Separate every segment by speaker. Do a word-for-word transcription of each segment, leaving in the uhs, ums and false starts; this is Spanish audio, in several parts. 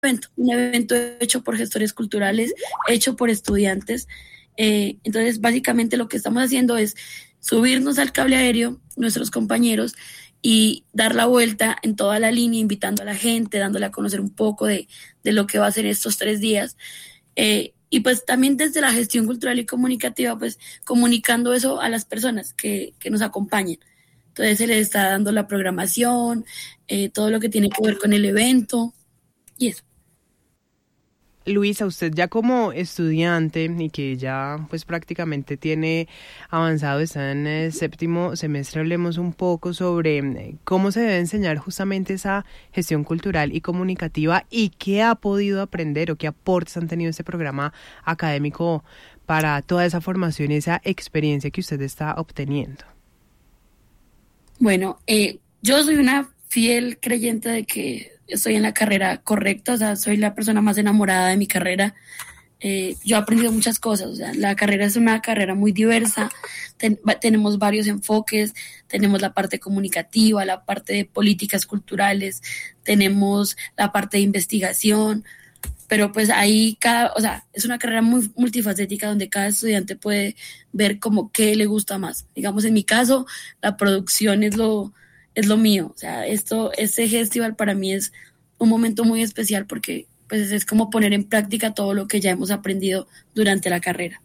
Speaker 1: evento, un evento hecho por gestores culturales, hecho por estudiantes. Eh, entonces, básicamente lo que estamos haciendo es subirnos al cable aéreo, nuestros compañeros, y dar la vuelta en toda la línea, invitando a la gente, dándole a conocer un poco de, de lo que va a ser estos tres días. Eh, y pues también desde la gestión cultural y comunicativa, pues comunicando eso a las personas que, que nos acompañan. Entonces se les está dando la programación, eh, todo lo que tiene que ver con el evento y eso.
Speaker 2: Luisa, usted ya como estudiante y que ya pues prácticamente tiene avanzado, está en el séptimo semestre, hablemos un poco sobre cómo se debe enseñar justamente esa gestión cultural y comunicativa y qué ha podido aprender o qué aportes han tenido este programa académico para toda esa formación y esa experiencia que usted está obteniendo.
Speaker 1: Bueno, eh, yo soy una fiel creyente de que estoy en la carrera correcta, o sea, soy la persona más enamorada de mi carrera. Eh, yo he aprendido muchas cosas, o sea, la carrera es una carrera muy diversa, ten, tenemos varios enfoques, tenemos la parte comunicativa, la parte de políticas culturales, tenemos la parte de investigación, pero pues ahí cada, o sea, es una carrera muy multifacética donde cada estudiante puede ver como qué le gusta más. Digamos, en mi caso, la producción es lo, es lo mío. O sea, esto, este festival para mí es un momento muy especial porque pues es como poner en práctica todo lo que ya hemos aprendido durante la carrera.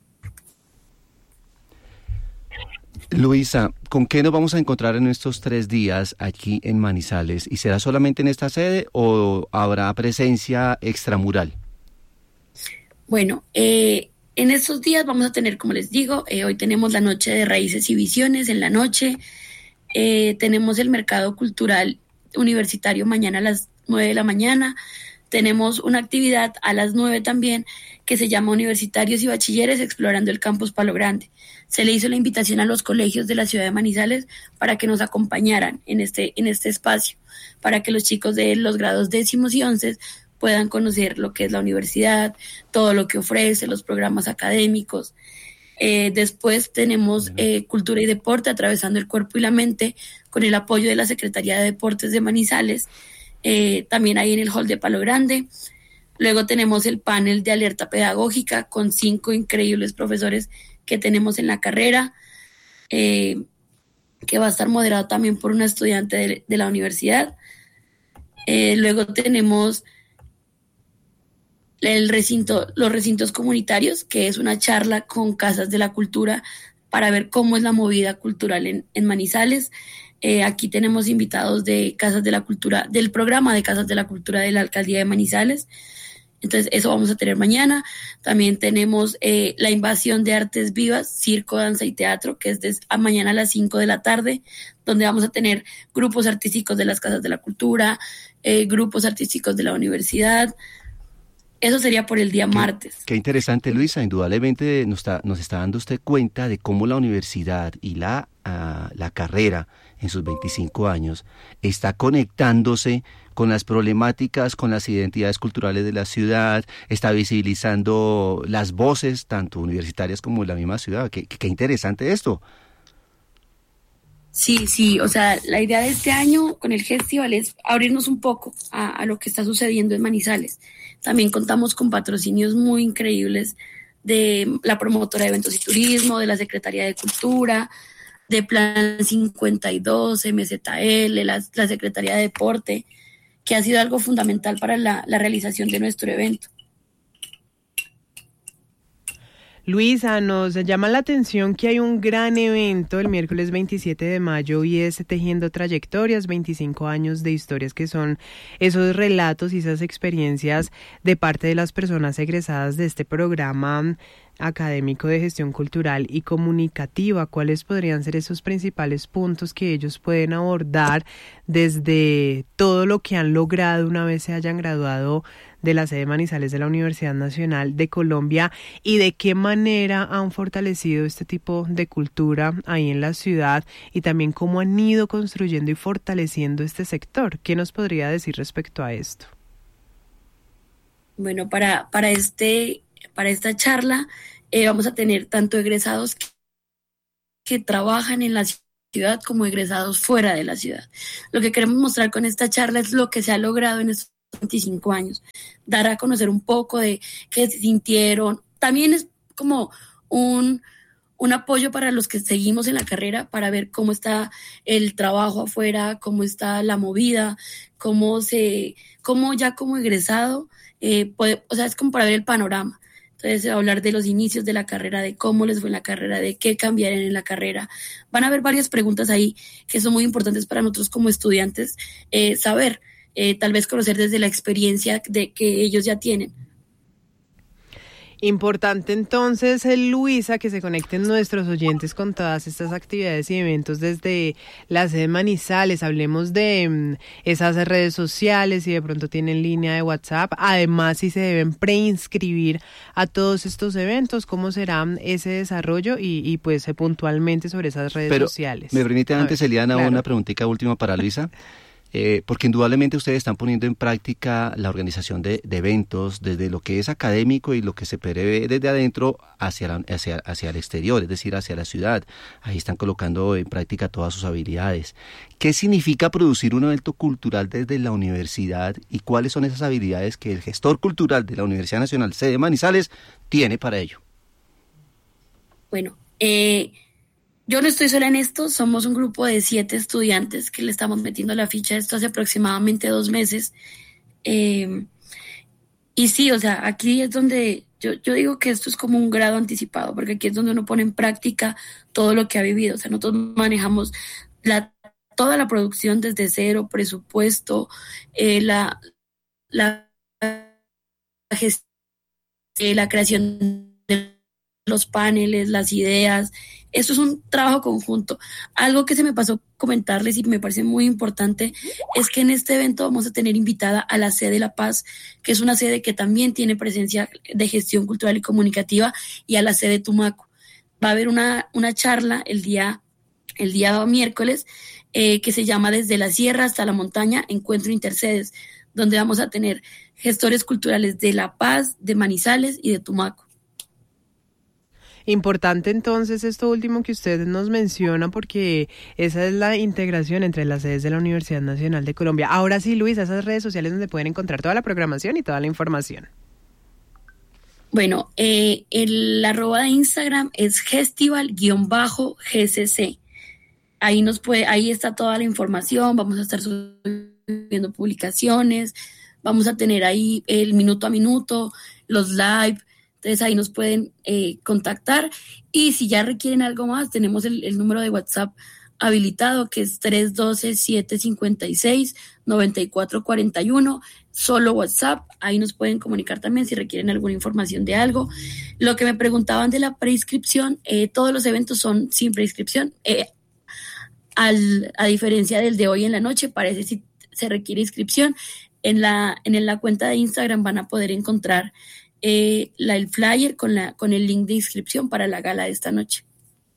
Speaker 3: Luisa, ¿con qué nos vamos a encontrar en estos tres días aquí en Manizales? ¿Y será solamente en esta sede o habrá presencia extramural?
Speaker 1: Bueno, eh, en estos días vamos a tener, como les digo, eh, hoy tenemos la noche de raíces y visiones en la noche, eh, tenemos el mercado cultural universitario mañana a las nueve de la mañana, tenemos una actividad a las nueve también que se llama Universitarios y Bachilleres Explorando el Campus Palo Grande. Se le hizo la invitación a los colegios de la ciudad de Manizales para que nos acompañaran en este, en este espacio, para que los chicos de los grados décimos y once puedan conocer lo que es la universidad, todo lo que ofrece, los programas académicos. Eh, después tenemos eh, Cultura y Deporte, Atravesando el Cuerpo y la Mente, con el apoyo de la Secretaría de Deportes de Manizales, eh, también ahí en el hall de Palo Grande. Luego tenemos el panel de alerta pedagógica con cinco increíbles profesores que tenemos en la carrera, eh, que va a estar moderado también por una estudiante de, de la universidad. Eh, luego tenemos el recinto, los recintos comunitarios, que es una charla con casas de la cultura para ver cómo es la movida cultural en, en Manizales. Eh, aquí tenemos invitados de Casas de la Cultura, del programa de Casas de la Cultura de la Alcaldía de Manizales. Entonces, eso vamos a tener mañana. También tenemos eh, la invasión de artes vivas, circo, danza y teatro, que es de a mañana a las cinco de la tarde, donde vamos a tener grupos artísticos de las Casas de la Cultura, eh, grupos artísticos de la universidad. Eso sería por el día
Speaker 3: Qué,
Speaker 1: martes.
Speaker 3: qué interesante, Luisa. Indudablemente nos está, nos está dando usted cuenta de cómo la universidad y la, uh, la carrera en sus veinticinco años está conectándose con las problemáticas, con las identidades culturales de la ciudad, está visibilizando las voces, tanto universitarias como de la misma ciudad. Qué, qué, qué interesante esto.
Speaker 1: Sí, sí, o sea, la idea de este año con el festival es abrirnos un poco a, a lo que está sucediendo en Manizales. También contamos con patrocinios muy increíbles de la promotora de eventos y turismo, de la Secretaría de Cultura, de Plan cincuenta y dos, M Z L, la, la Secretaría de Deporte, que ha sido algo fundamental para la, la realización de nuestro evento.
Speaker 2: Luisa, nos llama la atención que hay un gran evento el miércoles veintisiete de mayo y es Tejiendo Trayectorias, veinticinco años de historias, que son esos relatos y esas experiencias de parte de las personas egresadas de este programa académico de gestión cultural y comunicativa. ¿Cuáles podrían ser esos principales puntos que ellos pueden abordar desde todo lo que han logrado una vez se hayan graduado de la sede Manizales de la Universidad Nacional de Colombia, y de qué manera han fortalecido este tipo de cultura ahí en la ciudad y también cómo han ido construyendo y fortaleciendo este sector? ¿Qué nos podría decir respecto a esto?
Speaker 1: Bueno, para, para, este, para esta charla eh, vamos a tener tanto egresados que, que trabajan en la ciudad como egresados fuera de la ciudad. Lo que queremos mostrar con esta charla es lo que se ha logrado en estos veinticinco años, dar a conocer un poco de qué se sintieron. También es como un, un apoyo para los que seguimos en la carrera, para ver cómo está el trabajo afuera, cómo está la movida, cómo se, cómo ya como egresado, eh, puede, o sea, es como para ver el panorama. Entonces, hablar de los inicios de la carrera, de cómo les fue en la carrera, de qué cambiaron en la carrera. Van a haber varias preguntas ahí que son muy importantes para nosotros como estudiantes eh, saber, eh, tal vez conocer desde la experiencia de que ellos ya tienen.
Speaker 2: Importante entonces, Luisa, que se conecten nuestros oyentes con todas estas actividades y eventos desde la sede Manizales. Hablemos de um, esas redes sociales, si de pronto tienen línea de WhatsApp. Además, si se deben preinscribir a todos estos eventos, cómo será ese desarrollo y, y pues puntualmente sobre esas redes
Speaker 3: Pero,
Speaker 2: sociales.
Speaker 3: Me permite antes, ver, Eliana, claro. una preguntita última para Luisa. Eh, porque indudablemente ustedes están poniendo en práctica la organización de, de eventos desde lo que es académico y lo que se prevé desde adentro hacia, la, hacia, hacia el exterior, es decir, hacia la ciudad. Ahí están colocando en práctica todas sus habilidades. ¿Qué significa producir un evento cultural desde la universidad y cuáles son esas habilidades que el gestor cultural de la Universidad Nacional Sede Manizales tiene para ello?
Speaker 1: Bueno, eh... yo no estoy sola en esto, somos un grupo de siete estudiantes que le estamos metiendo la ficha a esto hace aproximadamente dos meses. Eh, y sí, o sea, aquí es donde yo, yo digo que esto es como un grado anticipado, porque aquí es donde uno pone en práctica todo lo que ha vivido. O sea, nosotros manejamos la, toda la producción desde cero, presupuesto, eh, la, la, la gestión, eh, la creación de los paneles, las ideas. Esto es un trabajo conjunto. Algo que se me pasó comentarles y me parece muy importante es que en este evento vamos a tener invitada a la sede La Paz, que es una sede que también tiene presencia de gestión cultural y comunicativa, y a la sede Tumaco. Va a haber una, una charla el día, el día miércoles eh, que se llama Desde la Sierra hasta la Montaña, Encuentro Intersedes, donde vamos a tener gestores culturales de La Paz, de Manizales y de Tumaco.
Speaker 2: Importante entonces esto último que usted nos menciona, porque esa es la integración entre las sedes de la Universidad Nacional de Colombia. Ahora sí, Luis, esas redes sociales donde pueden encontrar toda la programación y toda la información.
Speaker 1: Bueno, eh, el arroba de Instagram es festival-G C C. Ahí nos puede, ahí está toda la información, vamos a estar subiendo publicaciones, vamos a tener ahí el minuto a minuto, los live. Entonces ahí nos pueden eh, contactar, y si ya requieren algo más, tenemos el, el número de WhatsApp habilitado, que es tres uno dos, siete cinco seis, nueve cuatro cuatro uno, solo WhatsApp. Ahí nos pueden comunicar también si requieren alguna información de algo. Lo que me preguntaban de la preinscripción, eh, todos los eventos son sin preinscripción, eh, al, a diferencia del de hoy en la noche, parece si se requiere inscripción. En la, en la cuenta de Instagram van a poder encontrar Eh, la, el flyer con, la, con el link de inscripción para la gala de esta noche.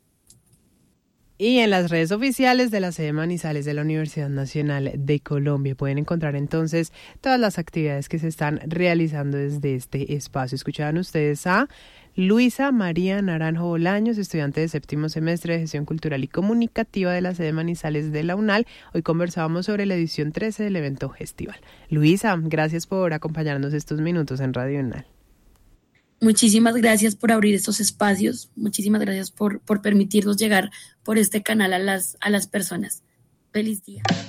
Speaker 2: Y en las redes oficiales de la sede Manizales de la Universidad Nacional de Colombia pueden encontrar entonces todas las actividades que se están realizando desde este espacio. Escuchaban ustedes a Luisa María Naranjo Bolaños, estudiante de séptimo semestre de Gestión Cultural y Comunicativa de la sede Manizales de la UNAL. Hoy conversábamos sobre la edición trece del evento Festival. Luisa, gracias por acompañarnos estos minutos en Radio UNAL.
Speaker 1: Muchísimas gracias por abrir estos espacios, muchísimas gracias por, por permitirnos llegar por este canal a las, a las personas. Feliz día.